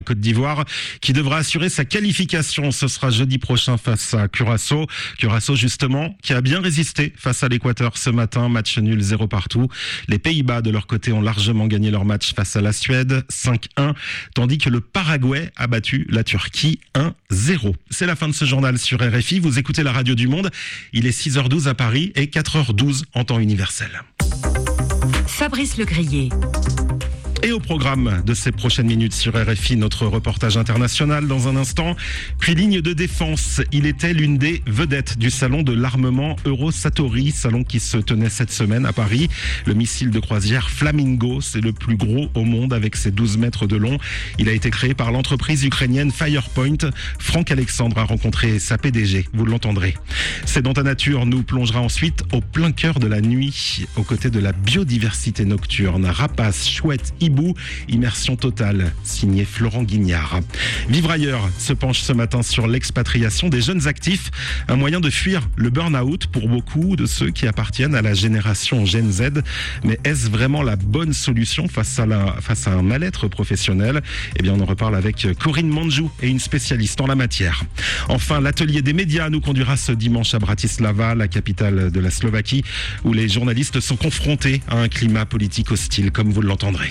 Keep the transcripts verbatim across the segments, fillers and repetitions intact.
Côte d'Ivoire qui devra assurer sa qualification. Ce sera jeudi prochain face à Curaçao. Curaçao justement qui a bien résisté face à l'Équateur ce matin. Match nul zéro partout. Les Pays-Bas de leur côté ont largement gagné leur match face à la Suède cinq un. Tandis que le Paraguay a battu la Turquie un zéro. C'est la fin de ce journal sur R F I. Vous écoutez la radio du monde. Il est six heures douze à Paris et quatre heures douze en temps universel. Fabrice Legrier. Et au programme de ces prochaines minutes sur R F I, notre reportage international dans un instant. Puis ligne de défense, il était l'une des vedettes du salon de l'armement Eurosatori, salon qui se tenait cette semaine à Paris. Le missile de croisière Flamingo, c'est le plus gros au monde avec ses douze mètres de long. Il a été créé par l'entreprise ukrainienne Firepoint. Franck Alexandre a rencontré sa P D G, vous l'entendrez. C'est dans ta nature, nous plongera ensuite au plein cœur de la nuit, aux côtés de la biodiversité nocturne. Rapaces, chouettes, hibou, immersion totale, signé Florent Guignard. Vivre ailleurs se penche ce matin sur l'expatriation des jeunes actifs, un moyen de fuir le burn-out pour beaucoup de ceux qui appartiennent à la génération Gen Z. Mais est-ce vraiment la bonne solution face à, la, face à un mal-être professionnel ? Eh bien, on en reparle avec Corinne Manjou et une spécialiste en la matière. Enfin, l'atelier des médias nous conduira ce dimanche à Bratislava, la capitale de la Slovaquie, où les journalistes sont confrontés à un climat politique hostile, comme vous l'entendrez.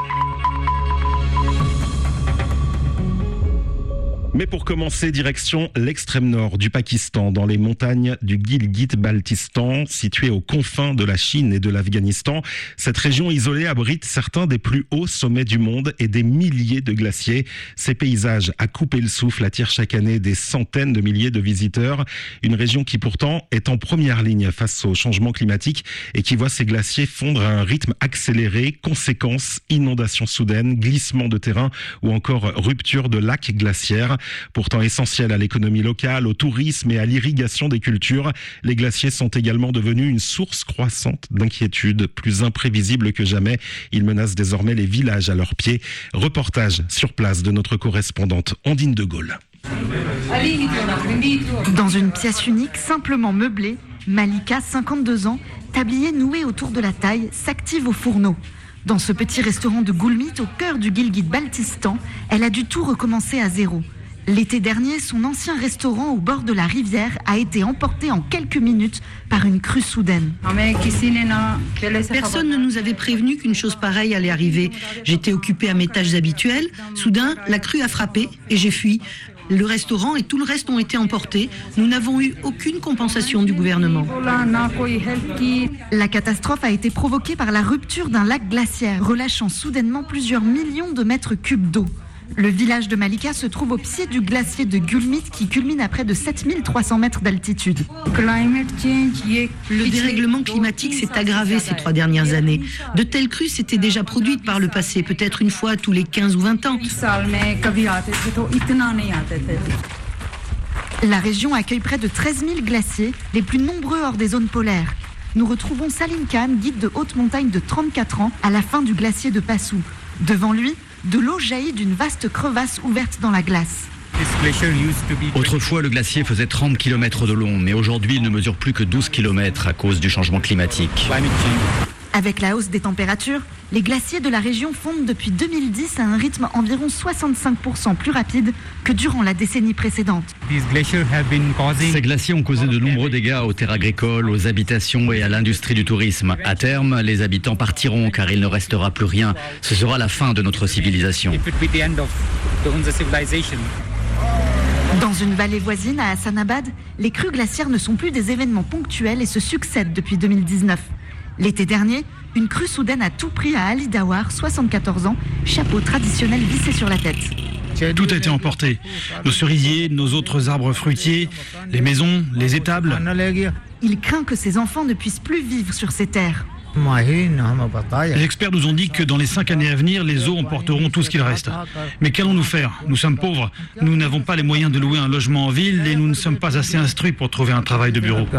Mais pour commencer, direction l'extrême nord du Pakistan, dans les montagnes du Gilgit-Baltistan, situées aux confins de la Chine et de l'Afghanistan. Cette région isolée abrite certains des plus hauts sommets du monde et des milliers de glaciers. Ces paysages à couper le souffle attirent chaque année des centaines de milliers de visiteurs. Une région qui pourtant est en première ligne face au changement climatique et qui voit ses glaciers fondre à un rythme accéléré. Conséquences, inondations soudaines, glissements de terrain ou encore rupture de lacs glaciaires. Pourtant essentiels à l'économie locale, au tourisme et à l'irrigation des cultures, les glaciers sont également devenus une source croissante d'inquiétude. Plus imprévisible que jamais, ils menacent désormais les villages à leurs pieds. Reportage sur place de notre correspondante Ondine de Gaulle. Dans une pièce unique, simplement meublée, Malika, cinquante-deux ans, tablier noué autour de la taille, s'active au fourneau. Dans ce petit restaurant de Gulmit, au cœur du Gilgit-Baltistan, elle a dû tout recommencer à zéro. L'été dernier, son ancien restaurant au bord de la rivière a été emporté en quelques minutes par une crue soudaine. Personne ne nous avait prévenu qu'une chose pareille allait arriver. J'étais occupée à mes tâches habituelles. Soudain, la crue a frappé et j'ai fui. Le restaurant et tout le reste ont été emportés. Nous n'avons eu aucune compensation du gouvernement. La catastrophe a été provoquée par la rupture d'un lac glaciaire, relâchant soudainement plusieurs millions de mètres cubes d'eau. Le village de Malika se trouve au pied du glacier de Gulmit qui culmine à près de sept mille trois cents mètres d'altitude. Le dérèglement climatique s'est aggravé ces trois dernières années. De telles crues s'étaient déjà produites par le passé, peut-être une fois tous les quinze ou vingt ans. La région accueille près de treize mille glaciers, les plus nombreux hors des zones polaires. Nous retrouvons Salim Khan, guide de haute montagne de trente-quatre ans, à la fin du glacier de Passou. Devant lui, de l'eau jaillit d'une vaste crevasse ouverte dans la glace. Autrefois, le glacier faisait trente kilomètres de long, mais aujourd'hui, il ne mesure plus que douze kilomètres à cause du changement climatique. Avec la hausse des températures, les glaciers de la région fondent depuis deux mille dix à un rythme environ soixante-cinq pour cent plus rapide que durant la décennie précédente. Ces glaciers ont causé de nombreux dégâts aux terres agricoles, aux habitations et à l'industrie du tourisme. À terme, les habitants partiront car il ne restera plus rien. Ce sera la fin de notre civilisation. Dans une vallée voisine, à Hassanabad, les crues glaciaires ne sont plus des événements ponctuels et se succèdent depuis deux mille dix-neuf. L'été dernier, une crue soudaine a tout pris à Ali Dawar, soixante-quatorze ans, chapeau traditionnel vissé sur la tête. Tout a été emporté. Nos cerisiers, nos autres arbres fruitiers, les maisons, les étables. Il craint que ses enfants ne puissent plus vivre sur ces terres. Les experts nous ont dit que dans les cinq années à venir, les eaux emporteront tout ce qu'il reste. Mais qu'allons-nous faire ? Nous sommes pauvres, nous n'avons pas les moyens de louer un logement en ville et nous ne sommes pas assez instruits pour trouver un travail de bureau.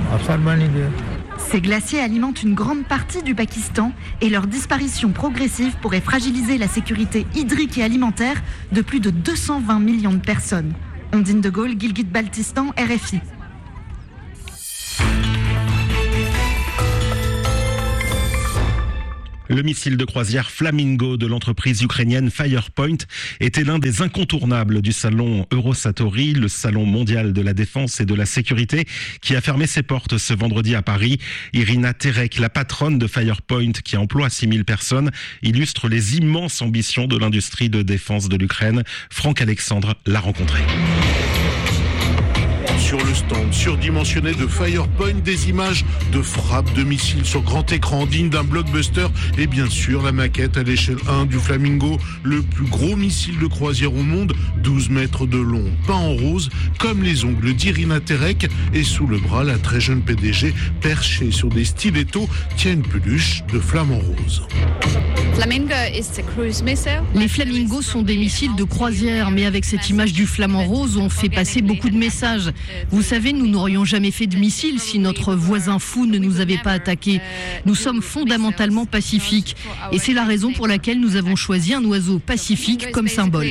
Ces glaciers alimentent une grande partie du Pakistan et leur disparition progressive pourrait fragiliser la sécurité hydrique et alimentaire de plus de deux cent vingt millions de personnes. Ondine de Gaulle, Gilgit-Baltistan, R F I. Le missile de croisière Flamingo de l'entreprise ukrainienne Firepoint était l'un des incontournables du salon Eurosatory, le salon mondial de la défense et de la sécurité, qui a fermé ses portes ce vendredi à Paris. Irina Terek, la patronne de Firepoint, qui emploie six mille personnes, illustre les immenses ambitions de l'industrie de défense de l'Ukraine. Franck Alexandre l'a rencontré. Sur le stand surdimensionné de Firepoint, des images de frappes de missiles sur grand écran dignes d'un blockbuster et bien sûr la maquette à l'échelle un du Flamingo, le plus gros missile de croisière au monde, douze mètres de long, peint en rose comme les ongles d'Irina Terek, et sous le bras, la très jeune P D G, perchée sur des stilettos, tient une peluche de flamant rose. Les Flamingos sont des missiles de croisière, mais avec cette image du flamant rose, on fait passer beaucoup de messages. Vous savez, nous n'aurions jamais fait de missiles si notre voisin fou ne nous avait pas attaqués. Nous sommes fondamentalement pacifiques, et c'est la raison pour laquelle nous avons choisi un oiseau pacifique comme symbole.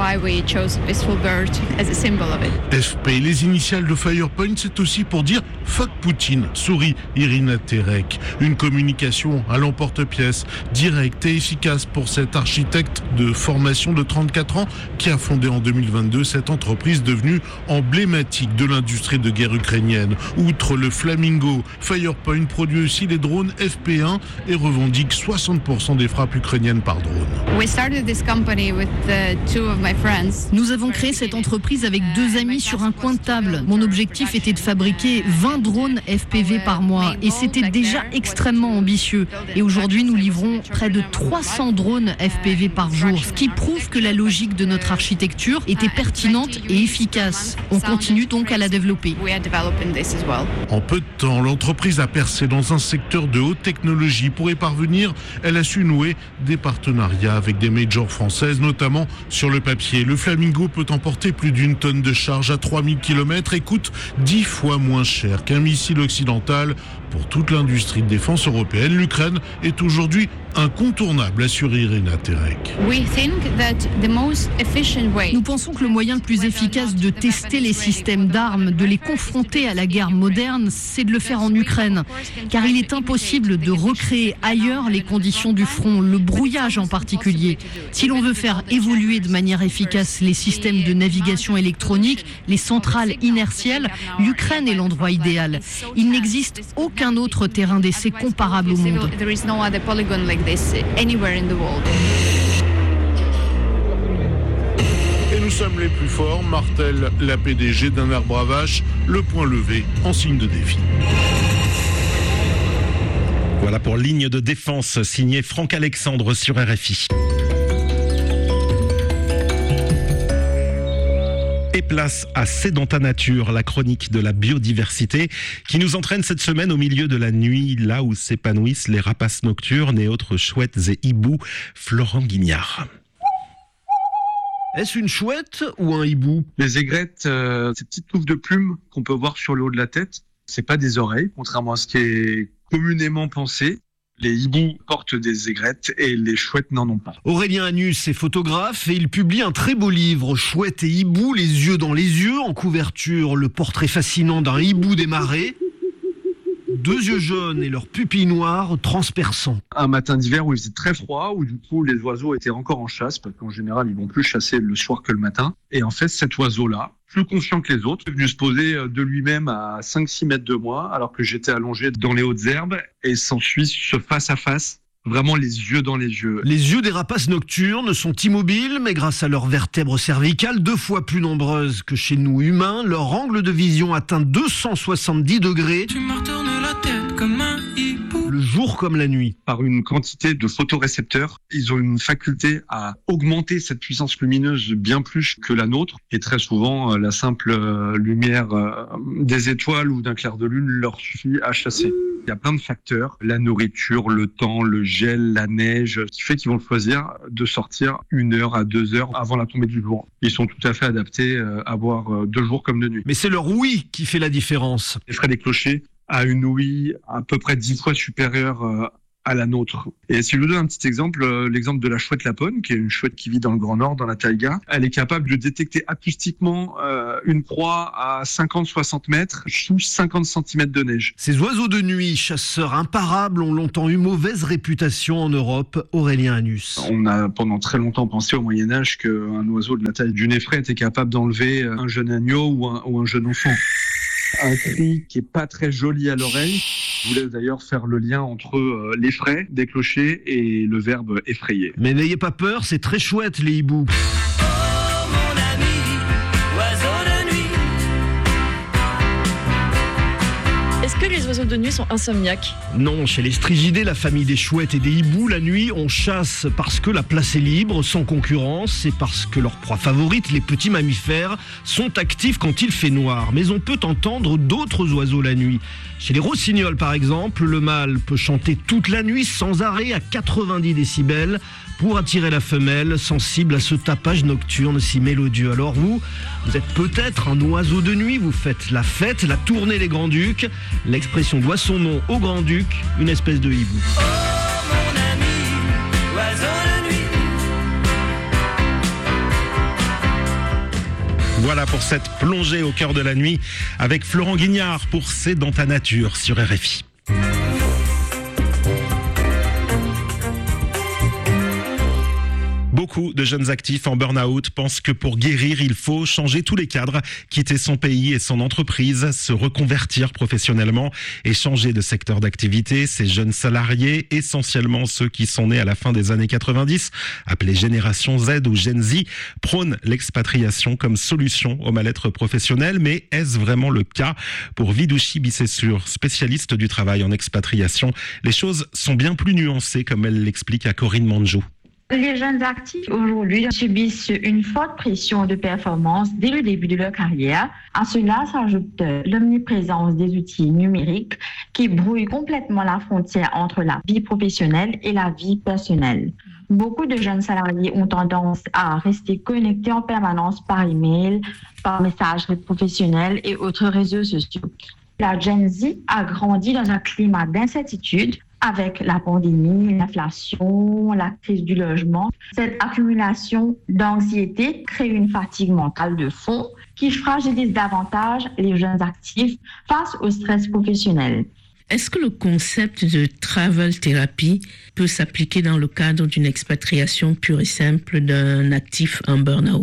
F P, les initiales de Firepoint, c'est aussi pour dire « fuck Poutine », sourit Irina Terek. Une communication à l'emporte-pièce, directe et efficace pour cet architecte de formation de trente-quatre ans qui a fondé en deux mille vingt-deux cette entreprise devenue emblématique de l'industrie de guerre ukrainienne. Outre le Flamingo, Firepoint produit aussi les drones F P un et revendique soixante pour cent des frappes ukrainiennes par drone. Nous avons créé cette entreprise avec deux amis sur un coin de table. Mon objectif était de fabriquer vingt drones F P V par mois et c'était déjà extrêmement ambitieux. Et aujourd'hui, nous livrons près de trois cents drones F P V par jour, ce qui prouve que la logique de notre architecture était pertinente et efficace. On continue donc à la développer. En peu de temps, l'entreprise a percé dans un secteur de haute technologie. Pour y parvenir, elle a su nouer des partenariats avec des majors françaises, notamment sur le papier. Le Flamingo peut emporter plus d'une tonne de charge à trois mille kilomètres et coûte dix fois moins cher qu'un missile occidental. Pour toute l'industrie de défense européenne, l'Ukraine est aujourd'hui incontournable, assure Irina Terek. Nous pensons que le moyen le plus efficace de tester les systèmes d'armes, de les confronter à la guerre moderne, c'est de le faire en Ukraine. Car il est impossible de recréer ailleurs les conditions du front, le brouillage en particulier. Si l'on veut faire évoluer de manière efficace les systèmes de navigation électronique, les centrales inertielles, l'Ukraine est l'endroit idéal. Il n'existe aucun autre terrain d'essai comparable au monde. Et nous sommes les plus forts, martèle la P D G d'un arbre à vache, le poing levé en signe de défi. Voilà pour Ligne de défense, signé Franck Alexandre sur R F I. Et place à C'est dans ta nature, la chronique de la biodiversité qui nous entraîne cette semaine au milieu de la nuit, là où s'épanouissent les rapaces nocturnes et autres chouettes et hiboux. Florent Guignard. Est-ce une chouette ou un hibou ? Les aigrettes, euh, ces petites touffes de plumes qu'on peut voir sur le haut de la tête, c'est pas des oreilles, contrairement à ce qui est communément pensé. Les hiboux portent des aigrettes et les chouettes n'en ont pas. Aurélien Anus est photographe et il publie un très beau livre, Chouette et hibou, les yeux dans les yeux. En couverture, le portrait fascinant d'un hibou des marais. Deux yeux jaunes et leurs pupilles noires transperçants. Un matin d'hiver où il faisait très froid, où du coup les oiseaux étaient encore en chasse, parce qu'en général ils vont plus chasser le soir que le matin. Et en fait cet oiseau-là, plus conscient que les autres, est venu se poser de lui-même à cinq six mètres de moi, alors que j'étais allongé dans les hautes herbes, et s'ensuit ce face à face. Vraiment les yeux dans les yeux. Les yeux des rapaces nocturnes sont immobiles, mais grâce à leurs vertèbres cervicales, deux fois plus nombreuses que chez nous humains, leur angle de vision atteint deux cent soixante-dix degrés. Tu me retournes la tête comme un hibou. Le jour comme la nuit. Par une quantité de photorécepteurs, ils ont une faculté à augmenter cette puissance lumineuse bien plus que la nôtre. Et très souvent, la simple lumière des étoiles ou d'un clair de lune leur suffit à chasser. Il y a plein de facteurs, la nourriture, le temps, le gel, la neige, ce qui fait qu'ils vont choisir de sortir une heure à deux heures avant la tombée du jour. Ils sont tout à fait adaptés à voir de jour comme de nuit. Mais c'est leur ouïe qui fait la différence. Les frais des clochers a une ouïe à peu près dix fois supérieure à la nôtre. Et si je vous donne un petit exemple, l'exemple de la chouette lapone, qui est une chouette qui vit dans le Grand Nord, dans la taïga, elle est capable de détecter acoustiquement euh, une proie à cinquante à soixante mètres sous cinquante centimètres de neige. Ces oiseaux de nuit, chasseurs imparables, ont longtemps eu mauvaise réputation en Europe. Aurélien Anus. On a pendant très longtemps pensé au Moyen-Âge qu'un oiseau de la taille d'une effraie était capable d'enlever un jeune agneau ou un, ou un jeune enfant. Un cri qui est pas très joli à l'oreille. Je voulais d'ailleurs faire le lien entre euh, l'effraie des clochers et le verbe effrayer. Mais n'ayez pas peur, c'est très chouette les hiboux. Est-ce que les oiseaux de nuit sont insomniaques ? Non, chez les strigidés, la famille des chouettes et des hiboux, la nuit, on chasse parce que la place est libre, sans concurrence, et parce que leur proie favorite, les petits mammifères, sont actifs quand il fait noir. Mais on peut entendre d'autres oiseaux la nuit. Chez les rossignols, par exemple, le mâle peut chanter toute la nuit sans arrêt à quatre-vingt-dix décibels pour attirer la femelle, sensible à ce tapage nocturne si mélodieux. Alors vous, vous êtes peut-être un oiseau de nuit, vous faites la fête, la tournée des Grands-Ducs. L'expression doit son nom au Grand-Duc, une espèce de hibou. Oh mon ami, oiseau de nuit. Voilà pour cette plongée au cœur de la nuit avec Florent Guignard pour C'est dans ta nature sur R F I. Beaucoup de jeunes actifs en burn-out pensent que pour guérir, il faut changer tous les cadres, quitter son pays et son entreprise, se reconvertir professionnellement et changer de secteur d'activité. Ces jeunes salariés, essentiellement ceux qui sont nés à la fin des années quatre-vingt-dix, appelés Génération Z ou Gen Z, prônent l'expatriation comme solution au mal-être professionnel. Mais est-ce vraiment le cas? Pour Vidouchi Bissessur, spécialiste du travail en expatriation, les choses sont bien plus nuancées, comme elle l'explique à Corinne Manjou. Les jeunes actifs aujourd'hui subissent une forte pression de performance dès le début de leur carrière. À cela s'ajoute l'omniprésence des outils numériques qui brouillent complètement la frontière entre la vie professionnelle et la vie personnelle. Beaucoup de jeunes salariés ont tendance à rester connectés en permanence par email, par messagerie professionnelle et autres réseaux sociaux. La Gen Z a grandi dans un climat d'incertitude avec la pandémie, l'inflation, la crise du logement. Cette accumulation d'anxiété crée une fatigue mentale de fond qui fragilise davantage les jeunes actifs face au stress professionnel. Est-ce que le concept de travel therapy peut s'appliquer dans le cadre d'une expatriation pure et simple d'un actif en burn-out ?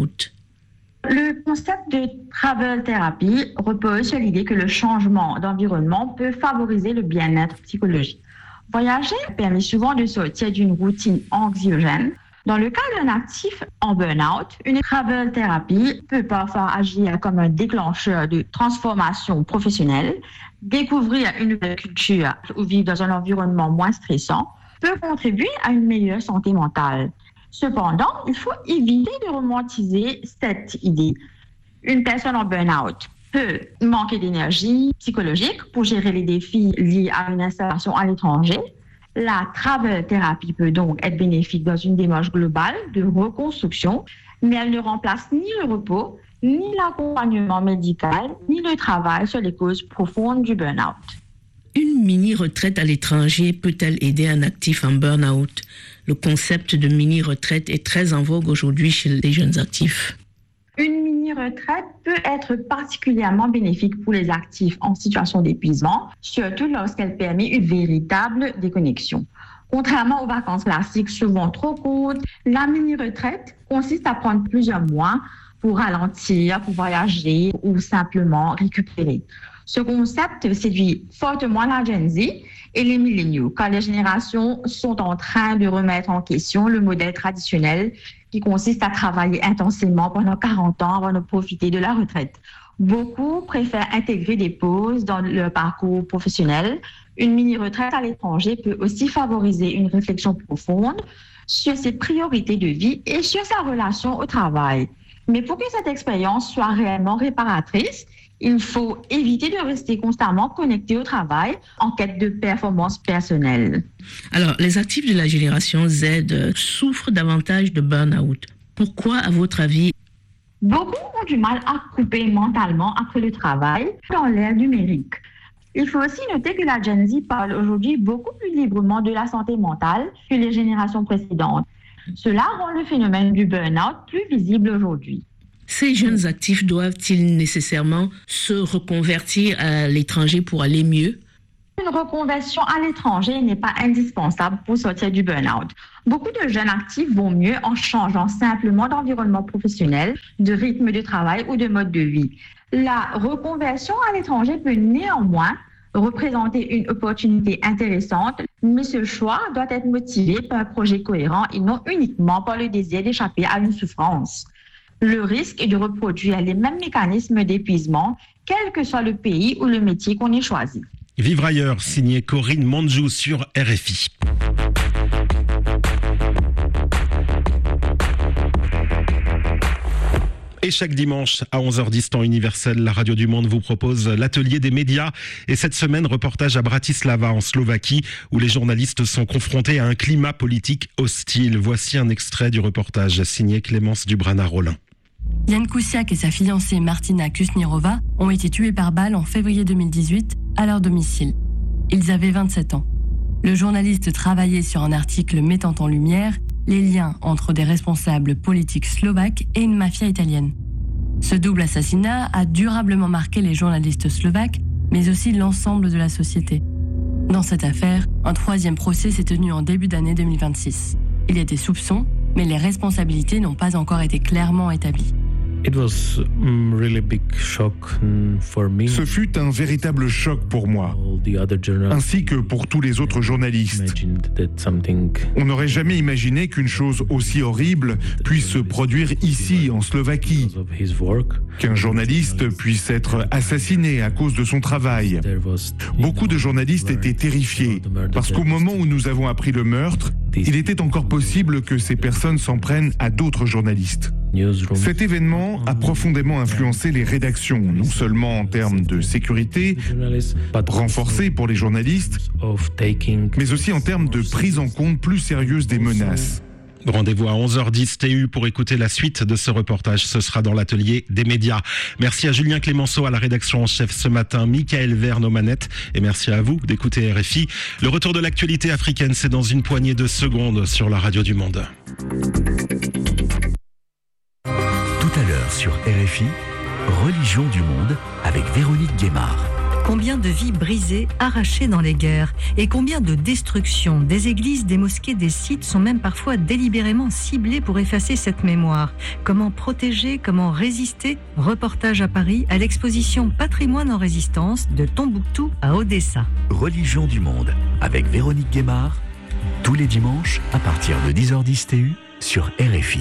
Le concept de travel therapy repose sur l'idée que le changement d'environnement peut favoriser le bien-être psychologique. Voyager permet souvent de sortir d'une routine anxiogène. Dans le cas d'un actif en burn-out, une travel therapy peut parfois agir comme un déclencheur de transformation professionnelle. Découvrir une nouvelle culture ou vivre dans un environnement moins stressant peut contribuer à une meilleure santé mentale. Cependant, il faut éviter de romantiser cette idée. Une personne en burn-out peut manquer d'énergie psychologique pour gérer les défis liés à une installation à l'étranger. La travel thérapie peut donc être bénéfique dans une démarche globale de reconstruction, mais elle ne remplace ni le repos, ni l'accompagnement médical, ni le travail sur les causes profondes du burn-out. Une mini-retraite à l'étranger peut-elle aider un actif en burn-out ? Le concept de mini-retraite est très en vogue aujourd'hui chez les jeunes actifs. Une mini-retraite peut être particulièrement bénéfique pour les actifs en situation d'épuisement, surtout lorsqu'elle permet une véritable déconnexion. Contrairement aux vacances classiques souvent trop courtes, la mini-retraite consiste à prendre plusieurs mois pour ralentir, pour voyager ou simplement récupérer. Ce concept séduit fortement la Gen Z et les milléniaux, car les générations sont en train de remettre en question le modèle traditionnel qui consiste à travailler intensément pendant quarante ans avant de profiter de la retraite. Beaucoup préfèrent intégrer des pauses dans leur parcours professionnel. Une mini-retraite à l'étranger peut aussi favoriser une réflexion profonde sur ses priorités de vie et sur sa relation au travail. Mais pour que cette expérience soit réellement réparatrice, il faut éviter de rester constamment connecté au travail en quête de performance personnelle. Alors, les actifs de la génération Z souffrent davantage de burn-out. Pourquoi, à votre avis ? Beaucoup ont du mal à couper mentalement après le travail dans l'ère numérique. Il faut aussi noter que la Gen Z parle aujourd'hui beaucoup plus librement de la santé mentale que les générations précédentes. Cela rend le phénomène du burn-out plus visible aujourd'hui. Ces jeunes actifs doivent-ils nécessairement se reconvertir à l'étranger pour aller mieux ? Une reconversion à l'étranger n'est pas indispensable pour sortir du burn-out. Beaucoup de jeunes actifs vont mieux en changeant simplement d'environnement professionnel, de rythme de travail ou de mode de vie. La reconversion à l'étranger peut néanmoins représenter une opportunité intéressante, mais ce choix doit être motivé par un projet cohérent et non uniquement par le désir d'échapper à une souffrance. Le risque est de reproduire les mêmes mécanismes d'épuisement, quel que soit le pays ou le métier qu'on ait choisi. Vivre ailleurs, signé Corinne Manjou sur R F I. Et chaque dimanche à onze heures dix temps universel, la Radio du Monde vous propose l'atelier des médias. Et cette semaine, reportage à Bratislava en Slovaquie où les journalistes sont confrontés à un climat politique hostile. Voici un extrait du reportage signé Clémence Dubrana-Rollin. Jan Kuciak et sa fiancée Martina Kusnirova ont été tués par balle en février deux mille dix-huit à leur domicile. Ils avaient vingt-sept ans. Le journaliste travaillait sur un article mettant en lumière les liens entre des responsables politiques slovaques et une mafia italienne. Ce double assassinat a durablement marqué les journalistes slovaques, mais aussi l'ensemble de la société. Dans cette affaire, un troisième procès s'est tenu en début d'année deux mille vingt-six. Il y a des soupçons, mais les responsabilités n'ont pas encore été clairement établies. Ce fut un véritable choc pour moi, ainsi que pour tous les autres journalistes. On n'aurait jamais imaginé qu'une chose aussi horrible puisse se produire ici, en Slovaquie. Qu'un journaliste puisse être assassiné à cause de son travail. Beaucoup de journalistes étaient terrifiés, parce qu'au moment où nous avons appris le meurtre, il était encore possible que ces personnes s'en prennent à d'autres journalistes. Cet événement a profondément influencé les rédactions, non seulement en termes de sécurité, renforcée pour les journalistes, mais aussi en termes de prise en compte plus sérieuse des menaces. Rendez-vous à onze heures dix T U pour écouter la suite de ce reportage. Ce sera dans l'atelier des médias. Merci à Julien Clémenceau à la rédaction en chef ce matin, Michael Verne aux manettes et merci à vous d'écouter R F I. Le retour de l'actualité africaine, c'est dans une poignée de secondes sur la Radio du Monde. Tout à l'heure sur R F I, Religion du Monde avec Véronique Guémard. Combien de vies brisées, arrachées dans les guerres et combien de destructions des églises, des mosquées, des sites sont même parfois délibérément ciblés pour effacer cette mémoire. Comment protéger, comment résister ? Reportage à Paris à l'exposition Patrimoine en résistance de Tombouctou à Odessa. Religion du Monde avec Véronique Guémard, tous les dimanches à partir de dix heures dix T U sur R F I.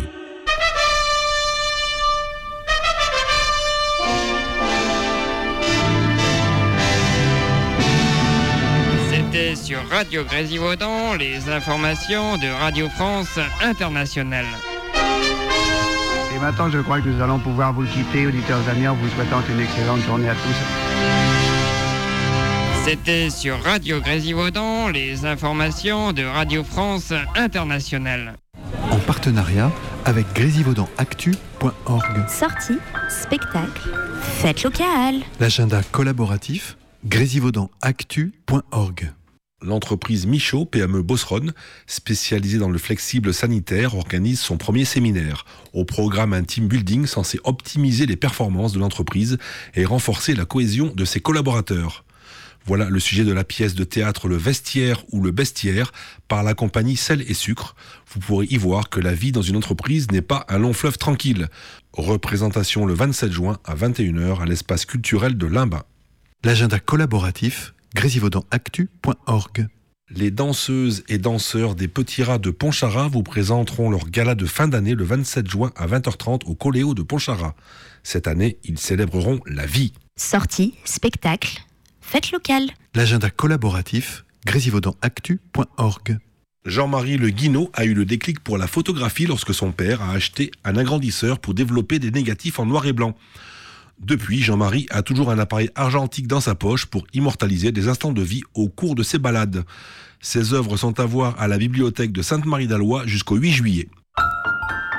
Sur Radio Grésivaudan, les informations de Radio France Internationale. Et maintenant, je crois que nous allons pouvoir vous quitter, auditeurs amis, en vous souhaitant une excellente journée à tous. C'était sur Radio Grésivaudan, les informations de Radio France Internationale. En partenariat avec grésivaudan actu point org. Sorties, spectacles, fêtes locales. L'agenda collaboratif grésivaudan actu point org. L'entreprise Michaud, P M E Bosseronne, spécialisée dans le flexible sanitaire, organise son premier séminaire. Au programme, un team building censé optimiser les performances de l'entreprise et renforcer la cohésion de ses collaborateurs. Voilà le sujet de la pièce de théâtre Le Vestiaire ou Le Bestiaire par la compagnie Sel et Sucre. Vous pourrez y voir que la vie dans une entreprise n'est pas un long fleuve tranquille. Représentation le vingt-sept juin à vingt et une heures à l'espace culturel de Limbin. L'agenda collaboratif grésivaudan actu point org. Les danseuses et danseurs des Petits Rats de Pontcharrat vous présenteront leur gala de fin d'année le vingt-sept juin à vingt heures trente au Coléo de Pontcharrat. Cette année, ils célébreront la vie. Sorties, spectacles, fêtes locales. L'agenda collaboratif grésivaudan actu point org. Jean-Marie Le Guinaud a eu le déclic pour la photographie lorsque son père a acheté un agrandisseur pour développer des négatifs en noir et blanc. Depuis, Jean-Marie a toujours un appareil argentique dans sa poche pour immortaliser des instants de vie au cours de ses balades. Ses œuvres sont à voir à la bibliothèque de Sainte-Marie-d'Alloy jusqu'au huit juillet.